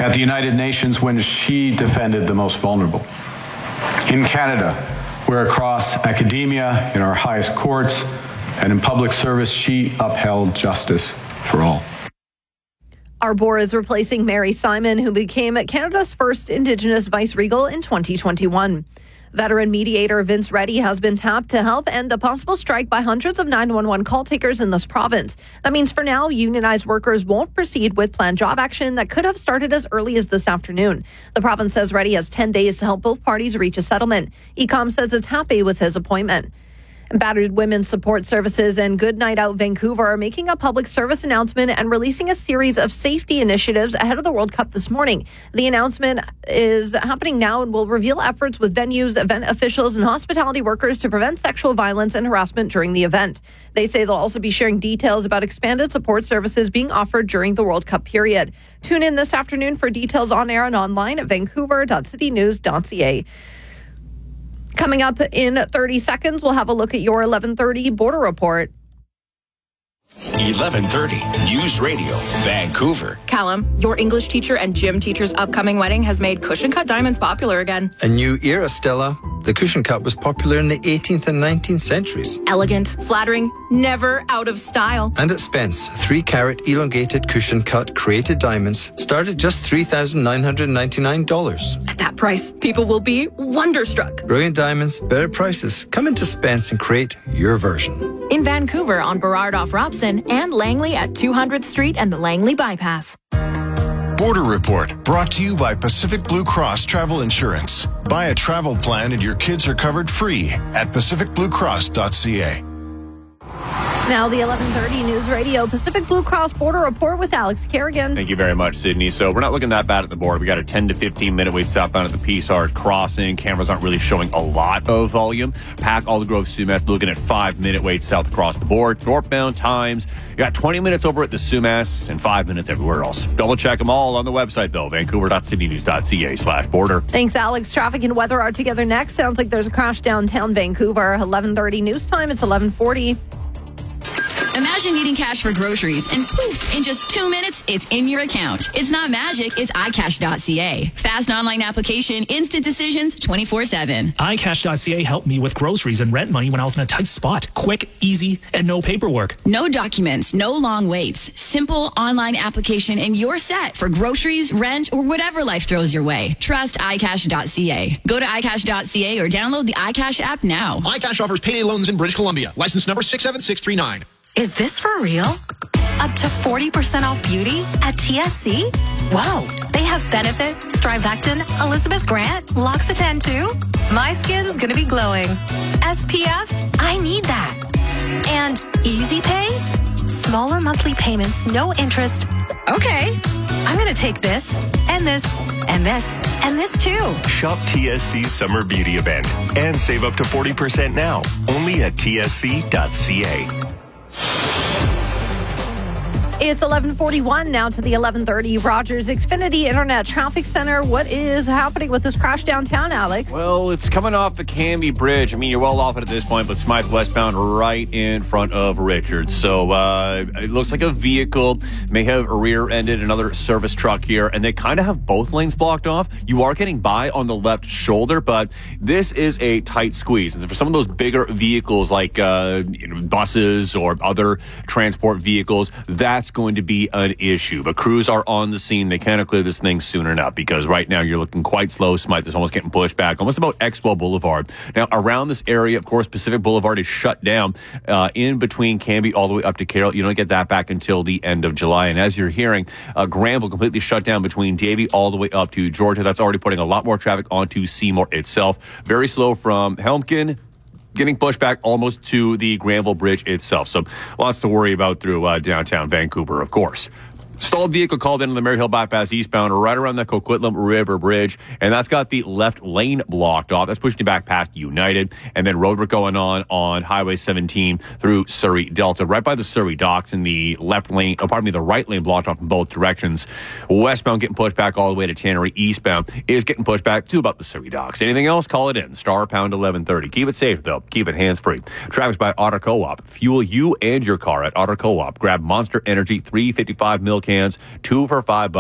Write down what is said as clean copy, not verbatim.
at the United Nations when she defended the most vulnerable. In Canada, where across academia, in our highest courts, and in public service, she upheld justice for all. Arbour is replacing Mary Simon, who became Canada's first Indigenous vice-regal in 2021. Veteran mediator Vince Reddy has been tapped to help end a possible strike by hundreds of 911 call takers in this province. That means for now, unionized workers won't proceed with planned job action that could have started as early as this afternoon. The province says Reddy has 10 days to help both parties reach a settlement. ECOM says it's happy with his appointment. Battered Women's Support Services and Good Night Out Vancouver are making a public service announcement and releasing a series of safety initiatives ahead of the World Cup this morning. The announcement is happening now and will reveal efforts with venues, event officials, and hospitality workers to prevent sexual violence and harassment during the event. They say they'll also be sharing details about expanded support services being offered during the World Cup period. Tune in this afternoon for details on air and online at vancouver.citynews.ca. Coming up in 30 seconds, we'll have a look at your 11:30 border report. 11:30 News Radio, Vancouver. Callum, your English teacher and gym teacher's upcoming wedding has made cushion cut diamonds popular again. A new era, Stella. The cushion cut was popular in the 18th and 19th centuries. Elegant, flattering, never out of style. And at Spence, 3-carat elongated cushion cut created diamonds start at just $3,999. At that price, people will be wonderstruck. Brilliant diamonds, better prices. Come into Spence and create your version. In Vancouver on Burrard off Robson and Langley at 200th Street and the Langley Bypass. Border Report, brought to you by Pacific Blue Cross Travel Insurance. Buy a travel plan and your kids are covered free at pacificbluecross.ca. Now the 11:30 News Radio Pacific Blue Cross Border Report with Alex Kerrigan. Thank you very much, Sydney. So we're not looking that bad at the border. We got a 10 to 15 minute wait southbound at the Peace-Art crossing. Cameras aren't really showing a lot of volume. Pack Aldergrove Sumas looking at 5-minute wait south across the board. Northbound times, you got 20 minutes over at the Sumas and 5 minutes everywhere else. Double check them all on the website though, vancouver.citynews.ca/border. Thanks, Alex. Traffic and weather are together next. Sounds like there's a crash downtown Vancouver. 11:30 news time. It's 11:40. Imagine needing cash for groceries and poof, in just 2 minutes, it's in your account. It's not magic, it's iCash.ca. Fast online application, instant decisions, 24/7. iCash.ca helped me with groceries and rent money when I was in a tight spot. Quick, easy, and no paperwork. No documents, no long waits. Simple online application and you're set for groceries, rent, or whatever life throws your way. Trust iCash.ca. Go to iCash.ca or download the iCash app now. iCash offers payday loans in British Columbia. License number 67639. Is this for real? Up to 40% off beauty at TSC? Whoa, they have Benefit, Strivectin, Elizabeth Grant, L'Occitane too? My skin's gonna be glowing. SPF? I need that. And Easy Pay? Smaller monthly payments, no interest. Okay, I'm gonna take this, and this, and this, and this too. Shop TSC's summer beauty event and save up to 40% now, only at tsc.ca. It's 11:41 now to the 11:30 Rogers Xfinity Internet Traffic Center. What is happening with this crash downtown, Alex? Well, it's coming off the Cambie Bridge. I mean, you're well off it at this point, but Smythe westbound right in front of Richards. So it looks like a vehicle may have rear-ended another service truck here, and they kind of have both lanes blocked off. You are getting by on the left shoulder, but this is a tight squeeze. And for some of those bigger vehicles like buses or other transport vehicles, that's going to be an issue. But crews are on the scene. They can't clear this thing soon enough because right now you're looking quite slow. Smythe is almost getting pushed back, almost about Expo Boulevard. Now, around this area, of course, Pacific Boulevard is shut down in between Cambie all the way up to Carroll. You don't get that back until the end of July. And as you're hearing, Granville completely shut down between Davie all the way up to Georgia. That's already putting a lot more traffic onto Seymour itself. Very slow from Helmkin, getting pushed back almost to the Granville Bridge itself. So lots to worry about through downtown Vancouver, of course. Stalled vehicle called into the Maryhill Bypass eastbound right around the Coquitlam River Bridge, and that's got the left lane blocked off. That's pushing you back past United, and then roadwork going on Highway 17 through Surrey Delta, right by the Surrey docks, in the left lane, the right lane blocked off in both directions. Westbound getting pushed back all the way to Tannery. Eastbound is getting pushed back to about the Surrey docks. Anything else, call it in. Star pound 1130. Keep it safe, though. Keep it hands-free. Traffic's by Otter Co-op. Fuel you and your car at Otter Co-op. Grab Monster Energy 355 ml cans, 2 for $5.